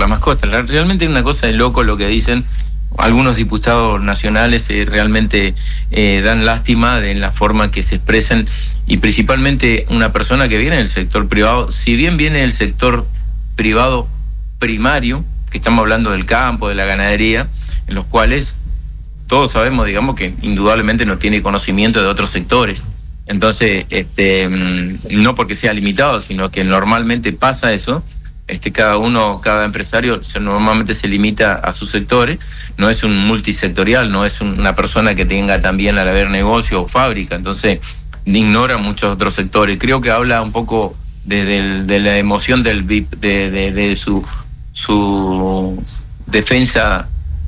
más cosas. Realmente es una cosa de loco lo que dicen algunos diputados nacionales, realmente dan lástima de la forma que se expresan, y principalmente una persona que viene del sector privado, si bien viene del sector privado primario, que estamos hablando del campo, de la ganadería, en los cuales todos sabemos, digamos, que indudablemente no tiene conocimiento de otros sectores. Entonces, no porque sea limitado, sino que normalmente pasa eso. Cada empresario normalmente se limita a sus sectores, no es un multisectorial, no es una persona que tenga también al haber negocio o fábrica, entonces ignora muchos otros sectores. Creo que habla un poco de la emoción del VIP, de su defensa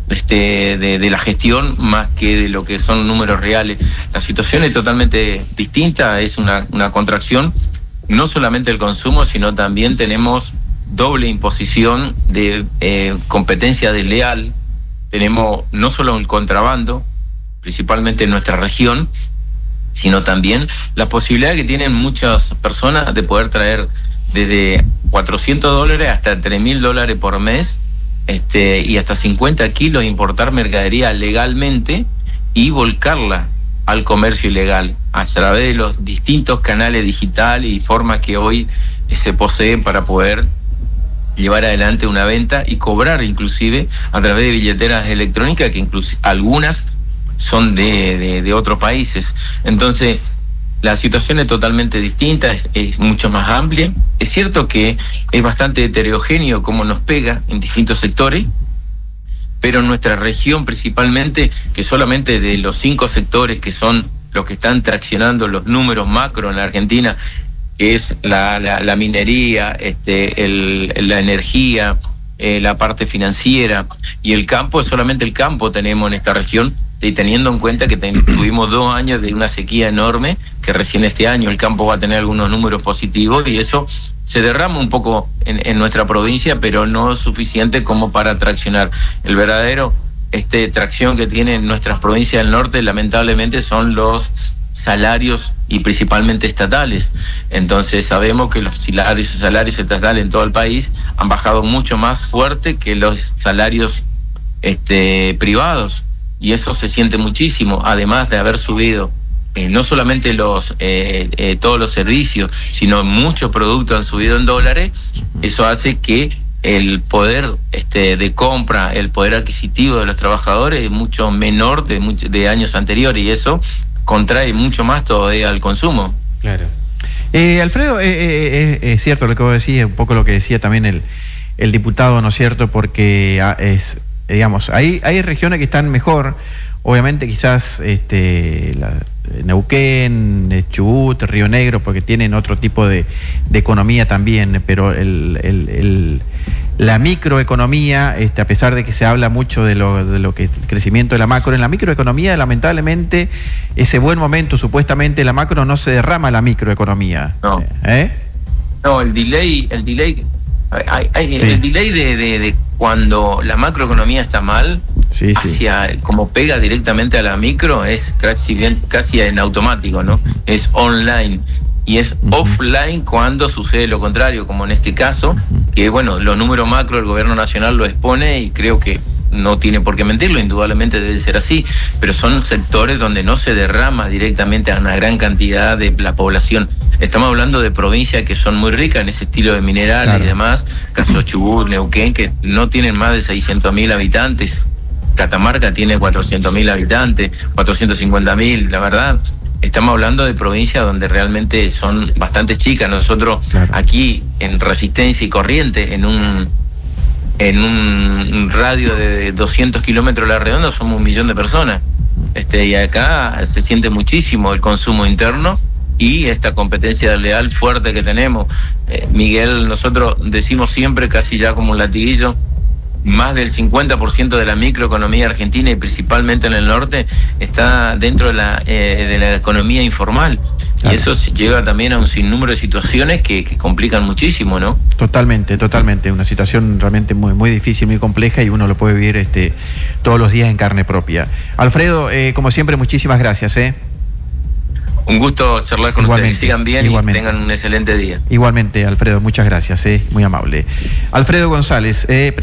de la gestión, más que de lo que son números reales. La situación es totalmente distinta, es una contracción, no solamente el consumo, sino también tenemos doble imposición de competencia desleal. Tenemos no solo el contrabando, principalmente en nuestra región, sino también la posibilidad que tienen muchas personas de poder traer desde $400 hasta $3.000 por mes, y hasta 50 kilos, importar mercadería legalmente y volcarla al comercio ilegal a través de los distintos canales digitales y formas que hoy se poseen para poder llevar adelante una venta y cobrar inclusive a través de billeteras electrónicas, que incluso algunas son de otros países. Entonces la situación es totalmente distinta, es mucho más amplia. Es cierto que es bastante heterogéneo cómo nos pega en distintos sectores, pero en nuestra región principalmente, que solamente de los 5 sectores que son los que están traccionando los números macro en la Argentina, que es la minería, la energía, la parte financiera y el campo, solamente el campo tenemos en esta región, y teniendo en cuenta que tuvimos 2 años de una sequía enorme, que recién este año el campo va a tener algunos números positivos, y eso se derrama un poco en nuestra provincia, pero no es suficiente como para traccionar. El verdadero tracción que tienen nuestras provincias del norte, lamentablemente, son los salarios, y principalmente estatales. Entonces sabemos que los salarios estatales en todo el país han bajado mucho más fuerte que los salarios privados, y eso se siente muchísimo, además de haber subido no solamente todos los servicios, sino muchos productos han subido en dólares. Eso hace que el poder de compra, el poder adquisitivo de los trabajadores es mucho menor de años anteriores, y eso contrae mucho más todavía al consumo. Claro. Alfredo, es cierto lo que vos decís, un poco lo que decía también el diputado, ¿no es cierto? Porque digamos, hay regiones que están mejor, obviamente quizás Neuquén, Chubut, Río Negro, porque tienen otro tipo de economía también, pero la microeconomía, a pesar de que se habla mucho de lo que el crecimiento de la macro, en la microeconomía, lamentablemente, ese buen momento, supuestamente la macro, no se derrama la microeconomía. No. No, el delay sí. El delay de cuando la macroeconomía está mal, sí. Como pega directamente a la micro, es casi en automático, ¿no? Es online. Y es offline cuando sucede lo contrario, como en este caso, que bueno, los números macro el gobierno nacional lo expone, y creo que no tiene por qué mentirlo, indudablemente debe ser así, pero son sectores donde no se derrama directamente a una gran cantidad de la población. Estamos hablando de provincias que son muy ricas en ese estilo de minerales, claro, y demás, caso Chubut, Neuquén, que no tienen más de 600.000 habitantes, Catamarca tiene 400.000 habitantes, 450.000, la verdad. Estamos hablando de provincias donde realmente son bastante chicas. Nosotros, claro, aquí en Resistencia y Corrientes, en un radio de 200 kilómetros a la redonda, somos 1 millón de personas. Y acá se siente muchísimo el consumo interno y esta competencia desleal fuerte que tenemos. Miguel, nosotros decimos siempre, casi ya como un latiguillo, más del 50% de la microeconomía argentina, y principalmente en el norte, está dentro de la economía informal. Claro. Y eso lleva también a un sinnúmero de situaciones que complican muchísimo, ¿no? Totalmente. Una situación realmente muy, muy difícil, muy compleja, y uno lo puede vivir todos los días en carne propia. Alfredo, como siempre, muchísimas gracias. Un gusto charlar con ustedes. Sigan bien y tengan un excelente día. Igualmente, Alfredo, muchas gracias. Muy amable. Alfredo González,